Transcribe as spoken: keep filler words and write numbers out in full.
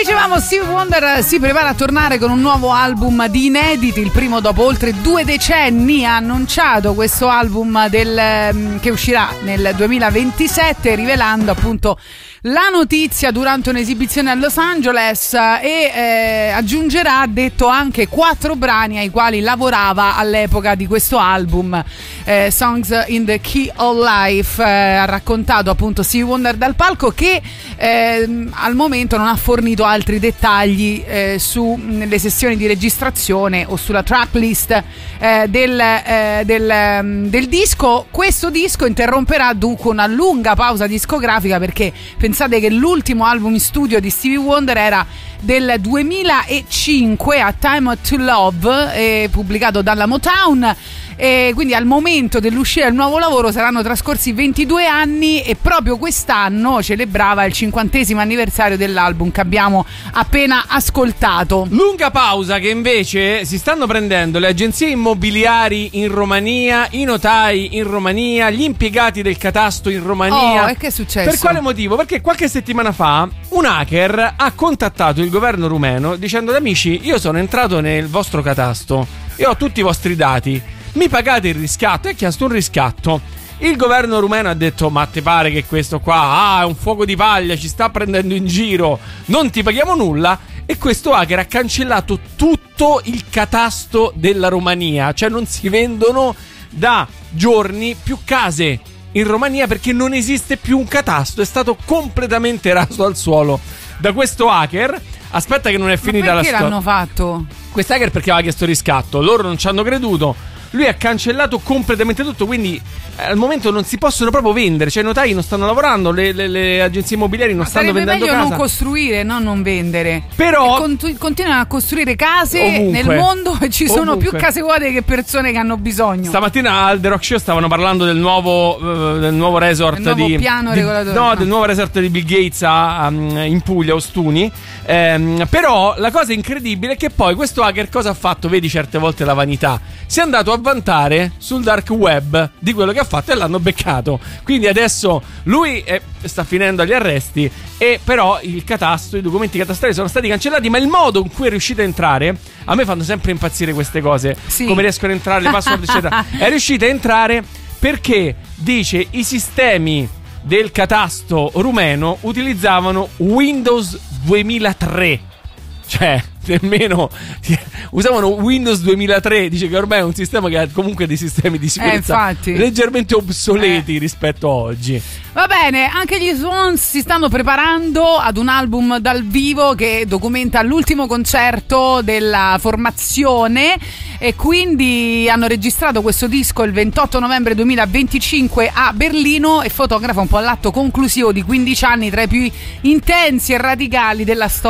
Dicevamo, Stevie Wonder si prepara a tornare con un nuovo album di inediti, il primo dopo oltre due decenni. Ha annunciato questo album del, che uscirà nel duemilaventisette, rivelando appunto la notizia durante un'esibizione a Los Angeles e eh, aggiungerà, ha detto, anche quattro brani ai quali lavorava all'epoca di questo album, eh, Songs in the Key of Life. Eh, ha raccontato appunto Stevie Wonder dal palco che eh, al momento non ha fornito altri dettagli eh, sulle sessioni di registrazione o sulla tracklist eh, del, eh, del, del disco. Questo disco interromperà dunque una lunga pausa discografica, perché pensate che l'ultimo album in studio di Stevie Wonder era del duemilacinque, A Time to Love, eh, pubblicato dalla Motown, e quindi al momento dell'uscita del nuovo lavoro saranno trascorsi ventidue anni, e proprio quest'anno celebrava il cinquantesimo anniversario dell'album che abbiamo appena ascoltato. Lunga pausa che invece si stanno prendendo le agenzie immobiliari in Romania, i notai in Romania, gli impiegati del catasto in Romania. Oh, e che è successo? Per quale motivo? Perché qualche settimana fa un hacker ha contattato il governo rumeno dicendo: amici, io sono entrato nel vostro catasto e ho tutti i vostri dati, mi pagate il riscatto? E ha chiesto un riscatto. Il governo rumeno ha detto: ma ti pare che questo qua ah, è un fuoco di paglia, ci sta prendendo in giro, non ti paghiamo nulla. E questo hacker ha cancellato tutto il catasto della Romania, cioè non si vendono da giorni più case in Romania perché non esiste più un catasto, è stato completamente raso al suolo da questo hacker. Aspetta che non è finita la storia. Perché l'hanno fatto? Questo hacker perché aveva chiesto riscatto, loro non ci hanno creduto. Lui ha cancellato completamente tutto, quindi eh, al momento non si possono proprio vendere, cioè i notai non stanno lavorando, le, le, le agenzie immobiliari non Ma stanno vendendo meglio casa. non costruire, no, non vendere. Però e cont- continuano a costruire case ovunque, nel mondo, e ci sono ovunque. più case vuote che persone che hanno bisogno. Stamattina al The Rock Show stavano parlando del nuovo uh, del nuovo resort, del nuovo di piano di, regolatore. No, no, del nuovo resort di Bill Gates a, um, in Puglia, Ostuni. Ehm, però la cosa incredibile è che poi questo hacker cosa ha fatto? Vedi certe volte la vanità. Si è andato a vantare sul dark web di quello che ha fatto e l'hanno beccato. Quindi adesso lui è, sta finendo agli arresti, e però il catasto, i documenti catastali sono stati cancellati. Ma il modo in cui è riuscito a entrare, a me fanno sempre impazzire queste cose, sì. come riescono a entrare, le password eccetera. È riuscito a entrare perché dice i sistemi del catasto rumeno utilizzavano Windows duemilatré, cioè nemmeno usavano Windows duemilatré. Dice che ormai è un sistema che ha comunque dei sistemi di sicurezza eh, leggermente obsoleti eh. rispetto a oggi. Va bene, anche gli Swans si stanno preparando ad un album dal vivo che documenta l'ultimo concerto della formazione, e quindi hanno registrato questo disco il ventotto novembre duemilaventicinque a Berlino, e fotografa un po' l'atto conclusivo di quindici anni tra i più intensi e radicali della storia